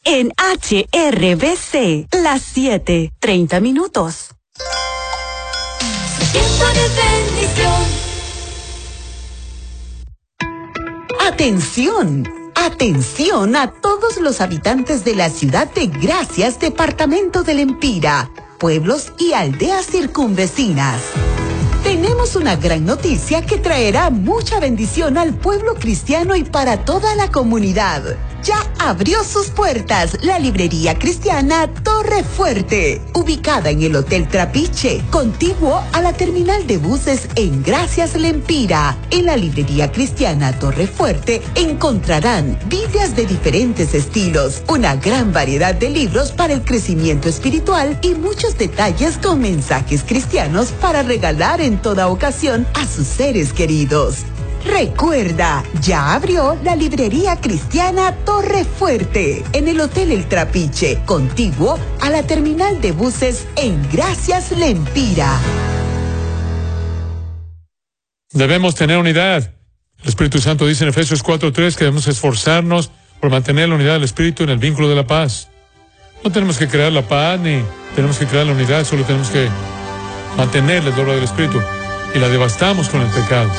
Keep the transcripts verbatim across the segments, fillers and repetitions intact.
en H R B C, las siete, treinta minutos. Tiempo de bendición. Atención, atención a todos los habitantes de la ciudad de Gracias, departamento del Empira, pueblos y aldeas circunvecinas. Tenemos una gran noticia que traerá mucha bendición al pueblo cristiano y para toda la comunidad. Ya abrió sus puertas la librería cristiana Torre Fuerte, ubicada en el Hotel Trapiche, contiguo a la terminal de buses en Gracias Lempira. En la librería cristiana Torre Fuerte encontrarán Biblias de diferentes estilos, una gran variedad de libros para el crecimiento espiritual y muchos detalles con mensajes cristianos para regalar en toda ocasión a sus seres queridos. Recuerda, ya abrió la librería cristiana Torre Fuerte en el Hotel El Trapiche, contiguo a la terminal de buses en Gracias Lempira. Debemos tener unidad. El Espíritu Santo dice en Efesios cuatro tres que debemos esforzarnos por mantener la unidad del Espíritu en el vínculo de la paz. No tenemos que crear la paz ni tenemos que crear la unidad, solo tenemos que mantener la obra del Espíritu y la devastamos con el pecado.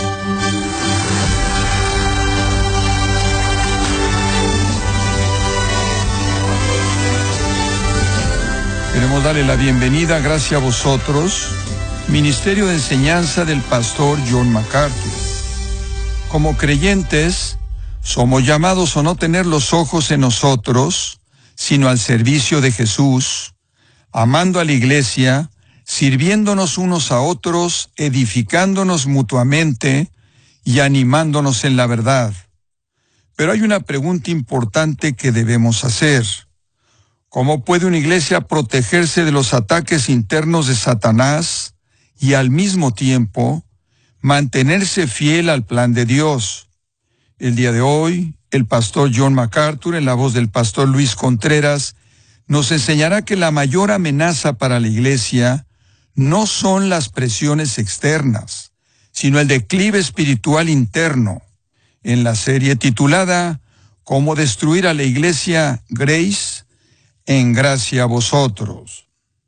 Queremos darle la bienvenida, gracias a vosotros, Ministerio de Enseñanza del Pastor John MacArthur. Como creyentes, somos llamados a no tener los ojos en nosotros, sino al servicio de Jesús, amando a la iglesia, sirviéndonos unos a otros, edificándonos mutuamente y animándonos en la verdad. Pero hay una pregunta importante que debemos hacer. ¿Cómo puede una iglesia protegerse de los ataques internos de Satanás y al mismo tiempo mantenerse fiel al plan de Dios? El día de hoy, el pastor John MacArthur, en la voz del pastor Luis Contreras, nos enseñará que la mayor amenaza para la iglesia no son las presiones externas, sino el declive espiritual interno. En la serie titulada ¿Cómo destruir a la iglesia Grace? En gracia a vosotros.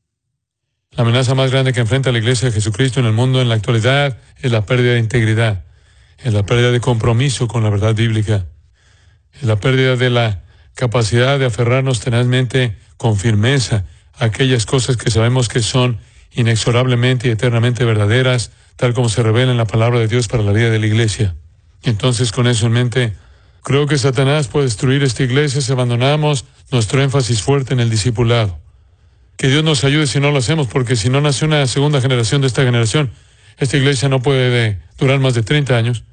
La amenaza más grande que enfrenta la Iglesia de Jesucristo en el mundo en la actualidad es la pérdida de integridad, es la pérdida de compromiso con la verdad bíblica, es la pérdida de la capacidad de aferrarnos tenazmente con firmeza a aquellas cosas que sabemos que son inexorablemente y eternamente verdaderas, tal como se revela en la palabra de Dios para la vida de la Iglesia. Entonces, con eso en mente, creo que Satanás puede destruir esta iglesia si abandonamos nuestro énfasis fuerte en el discipulado. Que Dios nos ayude si no lo hacemos, porque si no nace una segunda generación de esta generación, esta iglesia no puede durar más de treinta años.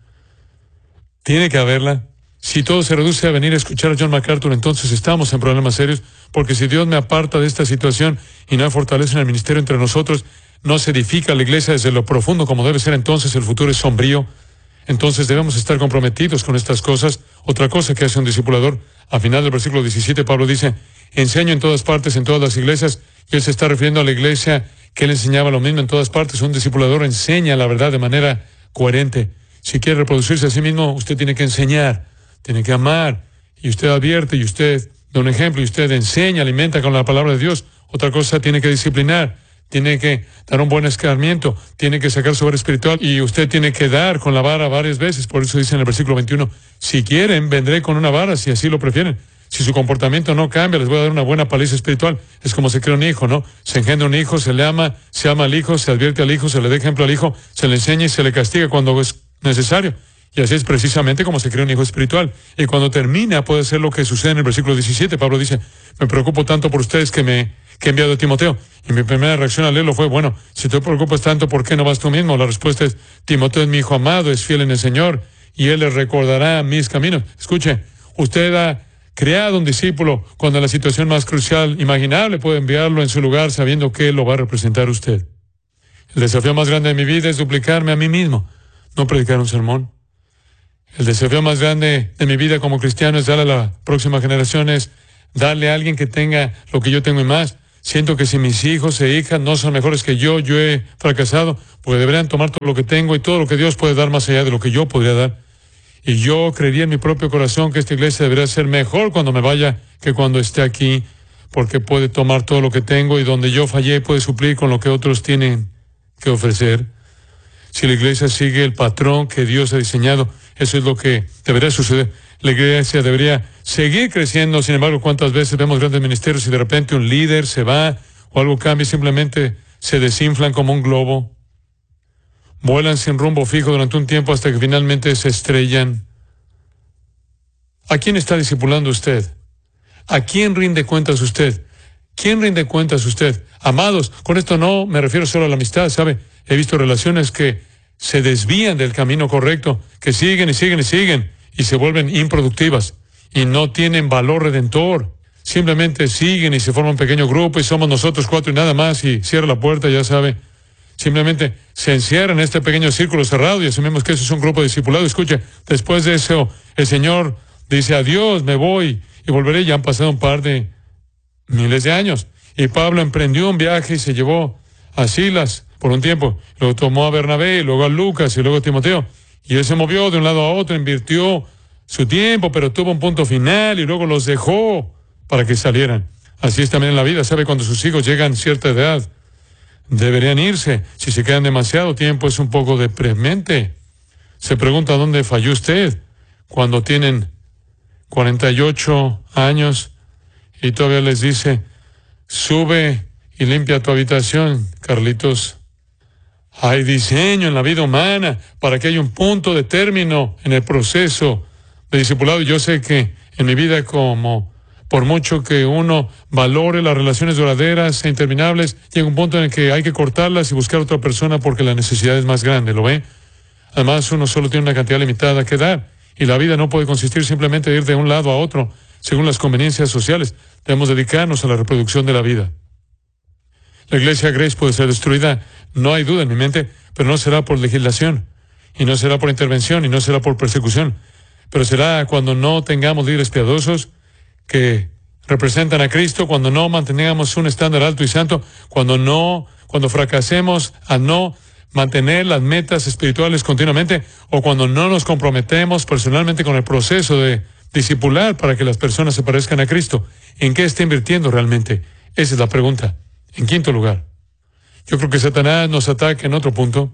Tiene que haberla. Si todo se reduce a venir a escuchar a John MacArthur, entonces estamos en problemas serios, porque si Dios me aparta de esta situación y no hay fortaleza en el ministerio entre nosotros, no se edifica la iglesia desde lo profundo como debe ser, entonces el futuro es sombrío. Entonces debemos estar comprometidos con estas cosas. Otra cosa que hace un discipulador, al final del versículo diecisiete, Pablo dice, enseño en todas partes, en todas las iglesias, y él se está refiriendo a la iglesia que él enseñaba lo mismo en todas partes. Un discipulador enseña la verdad de manera coherente. Si quiere reproducirse a sí mismo, usted tiene que enseñar, tiene que amar, y usted advierte, y usted da un ejemplo, y usted enseña, alimenta con la palabra de Dios. Otra cosa, tiene que disciplinar, tiene que dar un buen escarmiento, tiene que sacar su vara espiritual, y usted tiene que dar con la vara varias veces. Por eso dice en el versículo veintiuno, si quieren, vendré con una vara, si así lo prefieren. Si su comportamiento no cambia, les voy a dar una buena paliza espiritual. Es como se crea un hijo, ¿no? Se engendra un hijo, se le ama, se ama al hijo, se advierte al hijo, se le da ejemplo al hijo, se le enseña y se le castiga cuando es necesario. Y así es precisamente como se crea un hijo espiritual. Y cuando termina puede ser lo que sucede en el versículo diecisiete. Pablo dice, me preocupo tanto por ustedes que me que he enviado a Timoteo. Y mi primera reacción al leerlo fue, bueno, si te preocupas tanto, ¿por qué no vas tú mismo? La respuesta es, Timoteo es mi hijo amado, es fiel en el Señor, y él les recordará mis caminos. Escuche, usted ha creado un discípulo cuando en la situación más crucial imaginable puede enviarlo en su lugar sabiendo que él lo va a representar usted. El desafío más grande de mi vida es duplicarme a mí mismo, no predicar un sermón. El desafío más grande de mi vida como cristiano es darle a la próxima generación, es darle a alguien que tenga lo que yo tengo y más. Siento que si mis hijos e hijas no son mejores que yo, yo he fracasado, pues deberían tomar todo lo que tengo y todo lo que Dios puede dar más allá de lo que yo podría dar. Y yo creería en mi propio corazón que esta iglesia debería ser mejor cuando me vaya que cuando esté aquí, porque puede tomar todo lo que tengo y donde yo fallé puede suplir con lo que otros tienen que ofrecer. Si la iglesia sigue el patrón que Dios ha diseñado, eso es lo que debería suceder. La iglesia debería seguir creciendo. Sin embargo, ¿cuántas veces vemos grandes ministerios y de repente un líder se va o algo cambia y simplemente se desinflan como un globo? Vuelan sin rumbo fijo durante un tiempo hasta que finalmente se estrellan. ¿A quién está discipulando usted? ¿A quién rinde cuentas usted? ¿Quién rinde cuentas usted? Amados, con esto no me refiero solo a la amistad, ¿sabe? He visto relaciones que se desvían del camino correcto, que siguen y siguen y siguen y se vuelven improductivas y no tienen valor redentor. Simplemente siguen y se forma un pequeño grupo y somos nosotros cuatro y nada más y cierra la puerta, ya sabe. Simplemente se encierran en este pequeño círculo cerrado y asumimos que eso es un grupo de discipulado. Escuche, después de eso, el Señor dice, adiós, me voy y volveré. Ya han pasado un par de miles de años. Y Pablo emprendió un viaje y se llevó a Silas por un tiempo. Luego tomó a Bernabé, y luego a Lucas y luego a Timoteo. Y él se movió de un lado a otro, invirtió su tiempo, pero tuvo un punto final y luego los dejó para que salieran. Así es también en la vida. ¿Sabe? Cuando sus hijos llegan a cierta edad, deberían irse. Si se quedan demasiado tiempo es un poco deprimente. Se pregunta dónde falló usted cuando tienen cuarenta y ocho años y todavía les dice, sube y limpia tu habitación, Carlitos. Hay diseño en la vida humana para que haya un punto de término en el proceso de discipulado. Yo sé que en mi vida, como por mucho que uno valore las relaciones duraderas e interminables, llega un punto en el que hay que cortarlas y buscar otra persona porque la necesidad es más grande, ¿lo ve? Además, uno solo tiene una cantidad limitada que dar y la vida no puede consistir simplemente en ir de un lado a otro según las conveniencias sociales. Debemos dedicarnos a la reproducción de la vida. La iglesia Grace puede ser destruida, no hay duda en mi mente, pero no será por legislación, y no será por intervención, y no será por persecución, pero será cuando no tengamos líderes piadosos que representan a Cristo, cuando no mantengamos un estándar alto y santo, cuando no, cuando fracasemos a no mantener las metas espirituales continuamente, o cuando no nos comprometemos personalmente con el proceso de discipular para que las personas se parezcan a Cristo. ¿En qué está invirtiendo realmente? Esa es la pregunta. En quinto lugar, yo creo que Satanás nos ataca en otro punto.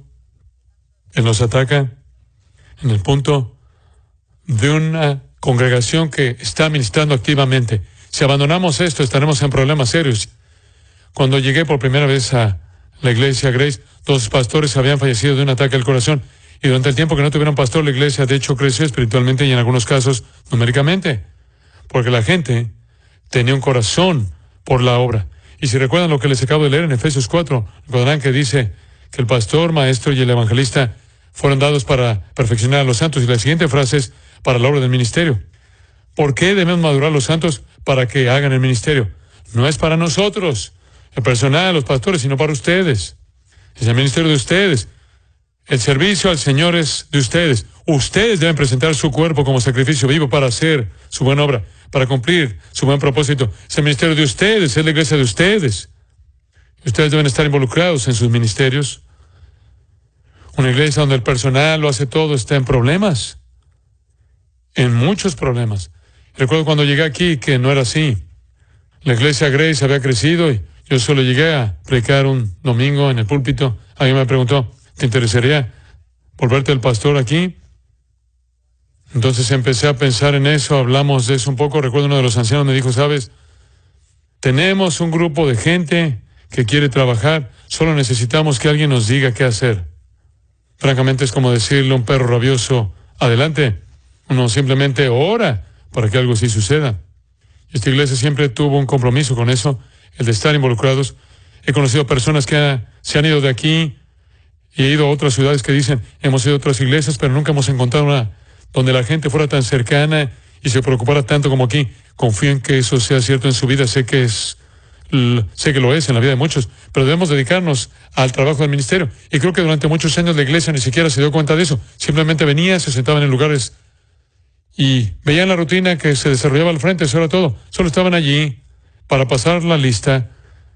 Él nos ataca en el punto de una congregación que está ministrando activamente. Si abandonamos esto, estaremos en problemas serios. Cuando llegué por primera vez a la iglesia Grace, dos pastores habían fallecido de un ataque al corazón. Y durante el tiempo que no tuvieron pastor, la iglesia de hecho creció espiritualmente y en algunos casos numéricamente. Porque la gente tenía un corazón por la obra. Y si recuerdan lo que les acabo de leer en Efesios cuatro, recordarán que dice que el pastor, maestro y el evangelista fueron dados para perfeccionar a los santos. Y la siguiente frase es para la obra del ministerio. ¿Por qué debemos madurar a los santos? Para que hagan el ministerio. No es para nosotros, el personal, los pastores, sino para ustedes. Es el ministerio de ustedes. El servicio al Señor es de ustedes. Ustedes deben presentar su cuerpo como sacrificio vivo para hacer su buena obra, para cumplir su buen propósito. Es el ministerio de ustedes, es la iglesia de ustedes. Ustedes deben estar involucrados en sus ministerios. Una iglesia donde el personal lo hace todo está en problemas. En muchos problemas. Recuerdo cuando llegué aquí que no era así. La iglesia Grace había crecido y yo solo llegué a predicar un domingo en el púlpito. Alguien me preguntó, ¿te interesaría volverte el pastor aquí? Entonces empecé a pensar en eso, hablamos de eso un poco. Recuerdo uno de los ancianos me dijo, ¿sabes? Tenemos un grupo de gente que quiere trabajar, solo necesitamos que alguien nos diga qué hacer. Francamente es como decirle a un perro rabioso, adelante. Uno simplemente ora para que algo así suceda. Esta iglesia siempre tuvo un compromiso con eso, el de estar involucrados. He conocido personas que ha, se han ido de aquí y he ido a otras ciudades que dicen, hemos ido a otras iglesias, pero nunca hemos encontrado una donde la gente fuera tan cercana y se preocupara tanto como aquí. Confío en que eso sea cierto en su vida, sé que es, sé que lo es en la vida de muchos, pero debemos dedicarnos al trabajo del ministerio. Y creo que durante muchos años la iglesia ni siquiera se dio cuenta de eso. Simplemente venía, se sentaban en lugares y veían la rutina que se desarrollaba al frente, eso era todo. Solo estaban allí para pasar la lista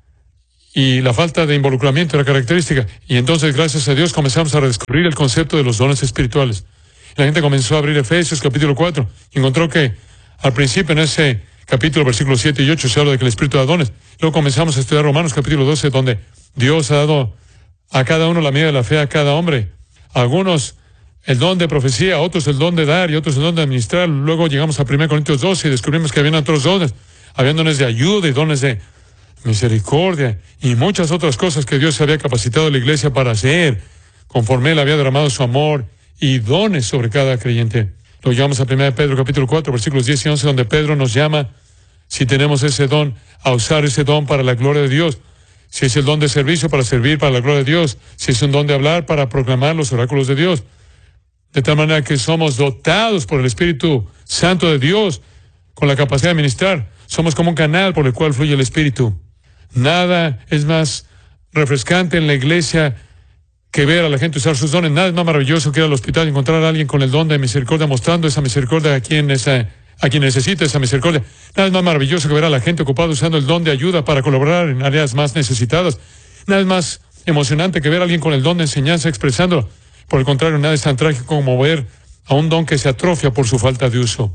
y la falta de involucramiento era característica. Y entonces, gracias a Dios, comenzamos a redescubrir el concepto de los dones espirituales. La gente comenzó a abrir Efesios capítulo cuatro y encontró que al principio en ese capítulo, versículos siete y ocho, se habla de que el espíritu de dones. Luego comenzamos a estudiar Romanos capítulo doce, donde Dios ha dado a cada uno la medida de la fe, a cada hombre. A algunos el don de profecía, a otros el don de dar y a otros el don de administrar. Luego llegamos a primera Corintios doce y descubrimos que habían otros dones. Habían dones de ayuda y dones de misericordia y muchas otras cosas que Dios había capacitado a la iglesia para hacer, conforme Él había derramado su amor y dones sobre cada creyente. Lo llamamos a primera Pedro capítulo cuatro, versículos diez y once, donde Pedro nos llama, si tenemos ese don, a usar ese don para la gloria de Dios. Si es el don de servicio, para servir para la gloria de Dios. Si es un don de hablar, para proclamar los oráculos de Dios. De tal manera que somos dotados por el Espíritu Santo de Dios con la capacidad de ministrar. Somos como un canal por el cual fluye el Espíritu. Nada es más refrescante en la iglesia que ver a la gente usar sus dones. Nada es más maravilloso que ir al hospital y encontrar a alguien con el don de misericordia, mostrando esa misericordia a quien, esa, a quien necesita esa misericordia. Nada es más maravilloso que ver a la gente ocupada usando el don de ayuda para colaborar en áreas más necesitadas. Nada es más emocionante que ver a alguien con el don de enseñanza expresándolo. Por el contrario, nada es tan trágico como ver a un don que se atrofia por su falta de uso.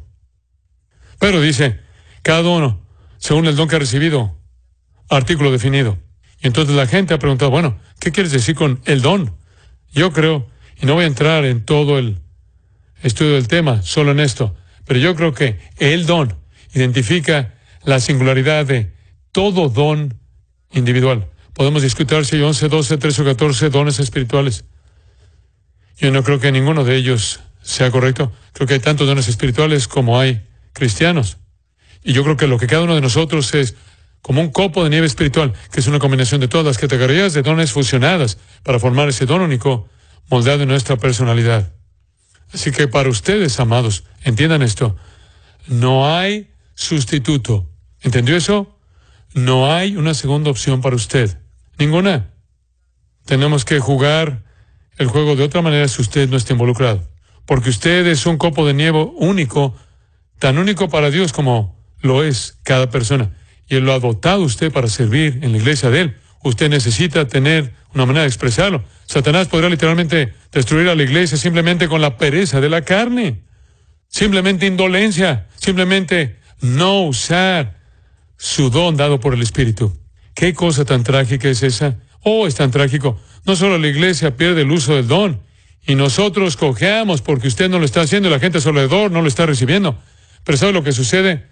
Pero dice, cada uno, según el don que ha recibido, artículo definido. Y entonces la gente ha preguntado, bueno, ¿qué quieres decir con el don? Yo creo, y no voy a entrar en todo el estudio del tema, solo en esto, pero yo creo que el don identifica la singularidad de todo don individual. Podemos discutir si hay once, doce, trece o catorce dones espirituales. Yo no creo que ninguno de ellos sea correcto. Creo que hay tantos dones espirituales como hay cristianos. Y yo creo que lo que cada uno de nosotros es como un copo de nieve espiritual, que es una combinación de todas las categorías de dones fusionadas para formar ese don único moldado en nuestra personalidad. Así que para ustedes, amados, entiendan esto. No hay sustituto. ¿Entendió eso? No hay una segunda opción para usted. Ninguna. Tenemos que jugar el juego de otra manera si usted no está involucrado. Porque usted es un copo de nieve único, tan único para Dios como lo es cada persona. Y Él lo ha dotado usted para servir en la iglesia de Él. Usted necesita tener una manera de expresarlo. Satanás podrá literalmente destruir a la iglesia simplemente con la pereza de la carne. Simplemente indolencia. Simplemente no usar su don dado por el Espíritu. ¿Qué cosa tan trágica es esa? Oh, es tan trágico. No solo la iglesia pierde el uso del don, y nosotros cojeamos porque usted no lo está haciendo y la gente a su alrededor no lo está recibiendo. Pero ¿sabe lo que sucede?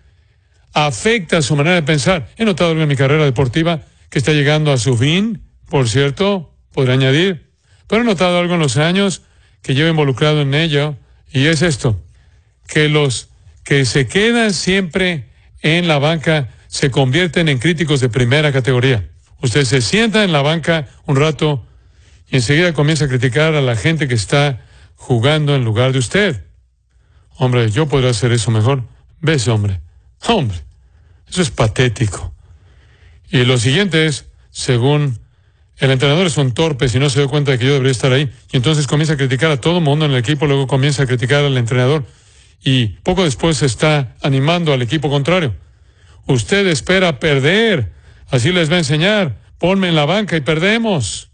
Afecta su manera de pensar. He notado algo en mi carrera deportiva que está llegando a su fin, por cierto, podré añadir. Pero he notado algo en los años que llevo involucrado en ello, y es esto, que los que se quedan siempre en la banca se convierten en críticos de primera categoría. Usted se sienta en la banca un rato y enseguida comienza a criticar a la gente que está jugando en lugar de usted. Hombre, yo podría hacer eso mejor. Ve ese hombre. Hombre, eso es patético. Y lo siguiente es, según el entrenador es un torpe si no se dio cuenta de que yo debería estar ahí, y entonces comienza a criticar a todo el mundo en el equipo, luego comienza a criticar al entrenador, y poco después se está animando al equipo contrario. Usted espera perder, así les va a enseñar, ponme en la banca y perdemos.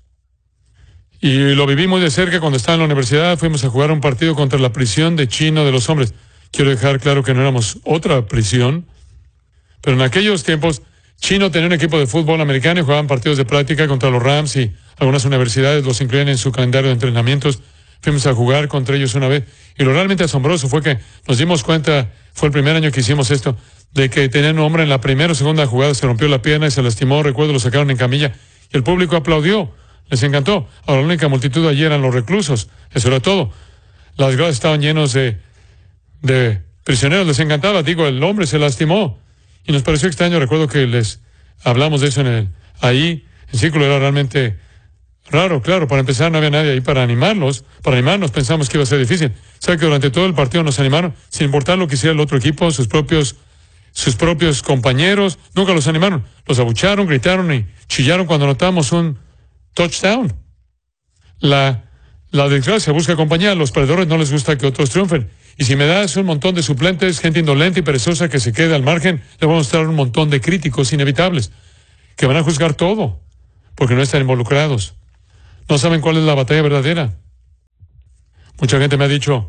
Y lo viví muy de cerca cuando estaba en la universidad. Fuimos a jugar un partido contra la prisión de Chino de los hombres. Quiero dejar claro que no éramos otra prisión, pero en aquellos tiempos Chino tenía un equipo de fútbol americano y jugaban partidos de práctica contra los Rams, y algunas universidades los incluían en su calendario de entrenamientos. Fuimos a jugar contra ellos una vez, y lo realmente asombroso fue que nos dimos cuenta, fue el primer año que hicimos esto, de que tenían un hombre en la primera o segunda jugada, se rompió la pierna y se lastimó, recuerdo, lo sacaron en camilla, y el público aplaudió, les encantó. Ahora, la única multitud allí eran los reclusos, eso era todo. Las gradas estaban llenos de, de prisioneros, les encantaba, digo, el hombre se lastimó, y nos pareció extraño. Recuerdo que les hablamos de eso en el, ahí, el círculo era realmente raro, claro. Para empezar, no había nadie ahí para animarlos, para animarnos. Pensamos que iba a ser difícil. ¿Sabe que durante todo el partido nos animaron? Sin importar lo que hiciera el otro equipo, sus propios, sus propios compañeros, nunca los animaron. Los abucharon, gritaron y chillaron cuando notamos un touchdown. La, la desgracia busca compañía. A los perdedores no les gusta que otros triunfen. Y si me das un montón de suplentes, gente indolente y perezosa que se quede al margen, le vamos a mostrar un montón de críticos inevitables que van a juzgar todo porque no están involucrados. No saben cuál es la batalla verdadera. Mucha gente me ha dicho,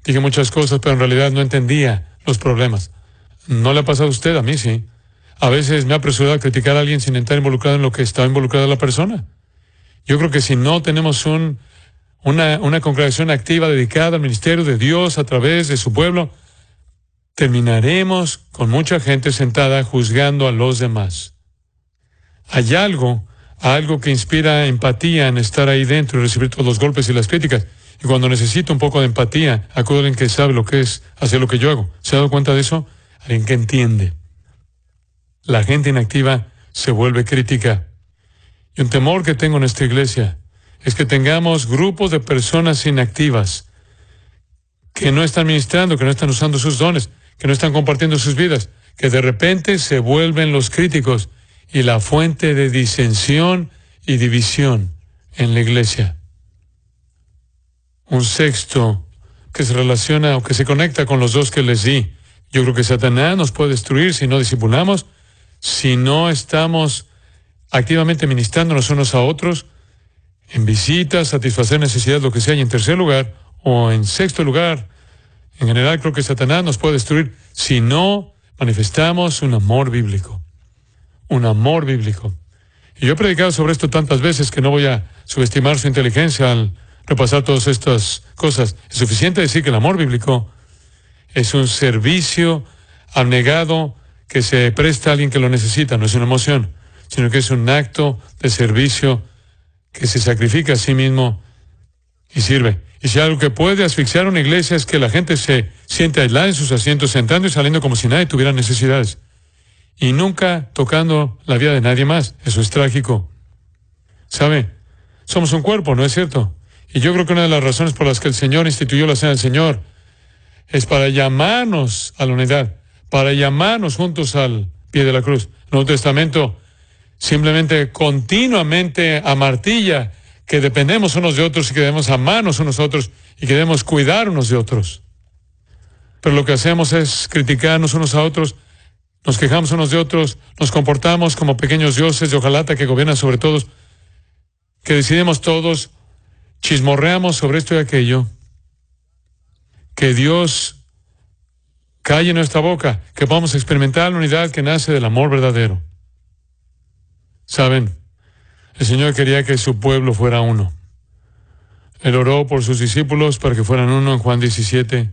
Dije muchas cosas, pero en realidad no entendía los problemas. ¿No le ha pasado a usted? A mí sí. A veces me ha apresurado a criticar a alguien sin estar involucrado en lo que está involucrada la persona. Yo creo que si no tenemos un, una, una congregación activa dedicada al ministerio de Dios a través de su pueblo, terminaremos con mucha gente sentada juzgando a los demás. Hay algo, algo que inspira empatía en estar ahí dentro y recibir todos los golpes y las críticas. Y cuando necesito un poco de empatía, acudo a alguien que sabe lo que es hacer lo que yo hago. ¿Se ha dado cuenta de eso? Alguien que entiende. La gente inactiva se vuelve crítica. Y un temor que tengo en esta iglesia es que tengamos grupos de personas inactivas que no están ministrando, que no están usando sus dones, que no están compartiendo sus vidas, que de repente se vuelven los críticos y la fuente de disensión y división en la iglesia. Un sexto que se relaciona o que se conecta con los dos que les di. Yo creo que Satanás nos puede destruir si no discipulamos, si no estamos activamente ministrándonos unos a otros, en visitas, satisfacer necesidades, lo que sea. Y en tercer lugar, o en sexto lugar, en general creo que Satanás nos puede destruir si no manifestamos un amor bíblico. Un amor bíblico. Y yo he predicado sobre esto tantas veces que no voy a subestimar su inteligencia al repasar todas estas cosas. Es suficiente decir que el amor bíblico es un servicio abnegado que se presta a alguien que lo necesita. No es una emoción, sino que es un acto de servicio que se sacrifica a sí mismo y sirve. Y si algo que puede asfixiar una iglesia es que la gente se siente aislada en sus asientos, entrando y saliendo como si nadie tuviera necesidades. Y nunca tocando la vida de nadie más. Eso es trágico. ¿Sabe? Somos un cuerpo, ¿no es cierto? Y yo creo que una de las razones por las que el Señor instituyó la Cena del Señor es para llamarnos a la unidad, para llamarnos juntos al pie de la cruz. El Nuevo Testamento simplemente continuamente amartilla que dependemos unos de otros y que debemos amarnos unos a otros y que debemos cuidar unos de otros. Pero lo que hacemos es criticarnos unos a otros, nos quejamos unos de otros, nos comportamos como pequeños dioses de hojalata que gobiernan sobre todos, que decidimos todos, chismorreamos sobre esto y aquello. Que Dios calle nuestra boca, que podamos experimentar la unidad que nace del amor verdadero. ¿Saben? El Señor quería que su pueblo fuera uno. Él oró por sus discípulos para que fueran uno en Juan diecisiete.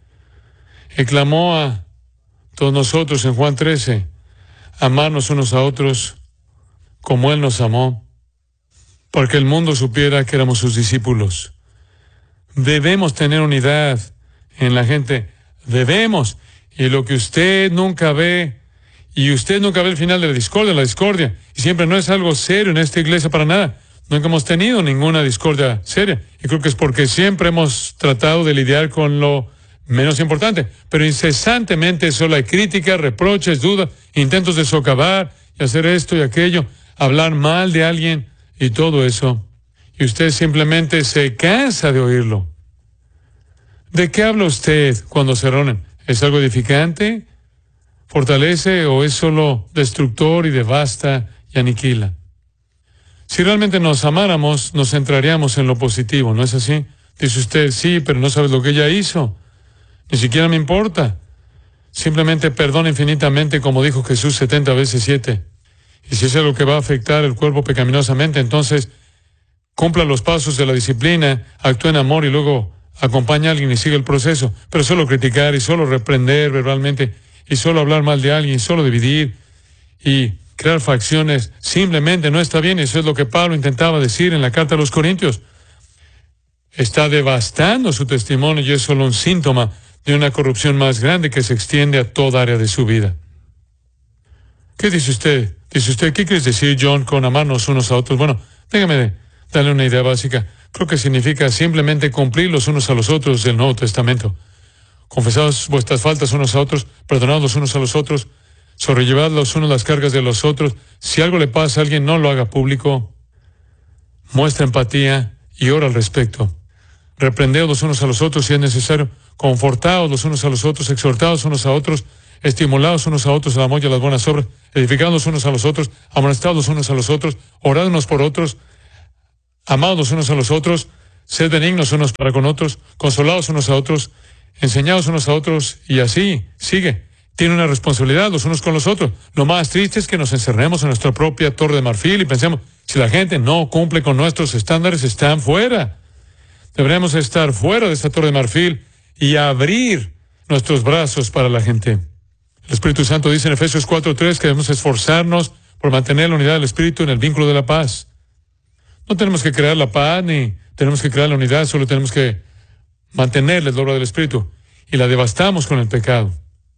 Y clamó a todos nosotros en Juan trece, amarnos unos a otros como Él nos amó, para que el mundo supiera que éramos sus discípulos. Debemos tener unidad en la gente. Debemos. Y lo que usted nunca ve, y usted nunca ve el final de la discordia, la discordia, y siempre no es algo serio en esta iglesia para nada. Nunca hemos tenido ninguna discordia seria. Y creo que es porque siempre hemos tratado de lidiar con lo menos importante. Pero incesantemente solo hay críticas, reproches, dudas, intentos de socavar y hacer esto y aquello, hablar mal de alguien y todo eso. Y usted simplemente se cansa de oírlo. ¿De qué habla usted cuando se reúnen? ¿Es algo edificante? ¿Fortalece o es solo destructor y devasta y aniquila? Si realmente nos amáramos, nos centraríamos en lo positivo, ¿no es así? Dice usted, sí, pero no sabes lo que ella hizo. Ni siquiera me importa. Simplemente perdona infinitamente, como dijo Jesús setenta veces siete. Y si es algo que va a afectar el cuerpo pecaminosamente, entonces cumpla los pasos de la disciplina, actúe en amor y luego acompaña a alguien y sigue el proceso. Pero solo criticar y solo reprender verbalmente y solo hablar mal de alguien, y solo dividir y crear facciones, simplemente no está bien. Eso es lo que Pablo intentaba decir en la carta a los Corintios. Está devastando su testimonio y es solo un síntoma de una corrupción más grande que se extiende a toda área de su vida. ¿Qué dice usted? Dice usted, ¿qué quiere decir, John, con amarnos unos a otros? Bueno, déjame darle una idea básica. Creo que significa simplemente cumplir los unos a los otros del Nuevo Testamento. Confesaos vuestras faltas unos a otros, perdonad los unos a los otros, sobrellevad los unos las cargas de los otros. Si algo le pasa a alguien, no lo haga público. Muestra empatía y ora al respecto. Reprendeos los unos a los otros si es necesario. Confortaos los unos a los otros, exhortaos unos a otros, estimulaos unos a otros al amor y a las buenas obras, edificados los unos a los otros, amonestados los unos a los otros, orad unos por otros, amados los unos a los otros, sed benignos unos para con otros, consolados unos a otros, enseñados unos a otros y así, sigue. Tiene una responsabilidad los unos con los otros. Lo más triste es que nos encerremos en nuestra propia torre de marfil y pensemos, si la gente no cumple con nuestros estándares, están fuera. Deberíamos estar fuera de esta torre de marfil y abrir nuestros brazos para la gente. El Espíritu Santo dice en Efesios cuatro tres que debemos esforzarnos por mantener la unidad del Espíritu en el vínculo de la paz. No tenemos que crear la paz ni tenemos que crear la unidad, solo tenemos que mantener la obra del Espíritu y la devastamos con el pecado.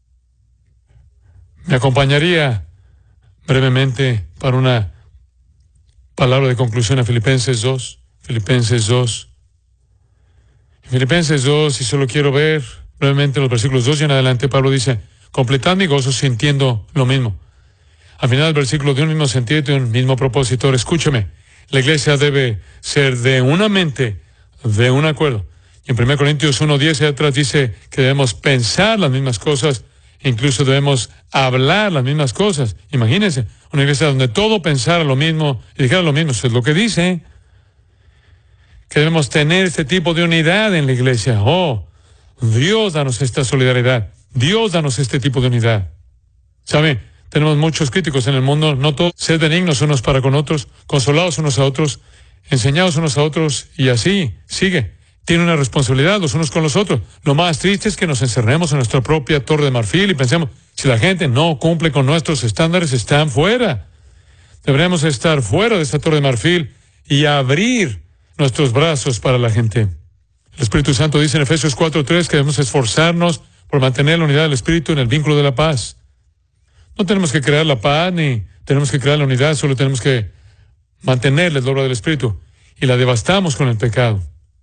Me acompañaría brevemente para una palabra de conclusión a Filipenses dos. Filipenses dos. Filipenses dos, y solo quiero ver brevemente los versículos dos y en adelante, Pablo dice, completad mi gozo sintiendo lo mismo. Al final del versículo, de un mismo sentido y de un mismo propósito. Ahora, escúcheme, la iglesia debe ser de una mente, de un acuerdo. Y en primera Corintios uno diez, allá atrás dice que debemos pensar las mismas cosas, incluso debemos hablar las mismas cosas. Imagínense, una iglesia donde todo pensara lo mismo y dijera lo mismo. Eso es lo que dice. Que debemos tener este tipo de unidad en la iglesia. Oh, Dios, danos esta solidaridad. Dios, danos este tipo de unidad. ¿Sabe? Tenemos muchos críticos en el mundo. No todos. Sed benignos unos para con otros, consolados unos a otros, enseñados unos a otros y así, sigue. Tiene una responsabilidad los unos con los otros. Lo más triste es que nos encerremos en nuestra propia torre de marfil y pensemos, si la gente no cumple con nuestros estándares, están fuera. Deberíamos estar fuera de esta torre de marfil y abrir nuestros brazos para la gente. El Espíritu Santo dice en Efesios cuatro tres que debemos esforzarnos por mantener la unidad del Espíritu en el vínculo de la paz. No tenemos que crear la paz ni tenemos que crear la unidad, solo tenemos que mantener la obra del Espíritu y la devastamos con el pecado.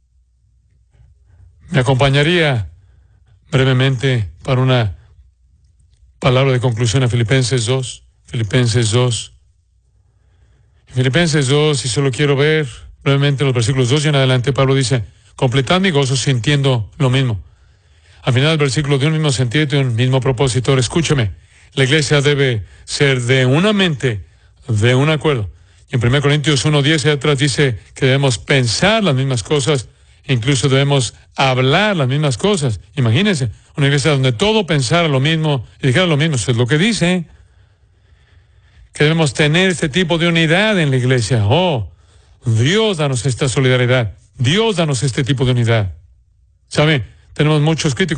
Me acompañaría brevemente para una palabra de conclusión a Filipenses dos. Filipenses dos. Filipenses dos, y solo quiero ver brevemente los versículos dos y en adelante, Pablo dice, completad mi gozo sintiendo lo mismo. Al final del versículo, de un mismo sentido y de un mismo propósito. Ahora, escúcheme, la iglesia debe ser de una mente, de un acuerdo. Y en primera Corintios uno diez, allá atrás dice que debemos pensar las mismas cosas, incluso debemos hablar las mismas cosas. Imagínense, una iglesia donde todo pensara lo mismo y dijera lo mismo. Eso es lo que dice. Que debemos tener este tipo de unidad en la iglesia. Oh, Dios, danos esta solidaridad. Dios, danos este tipo de unidad. ¿Sabe? Tenemos muchos críticos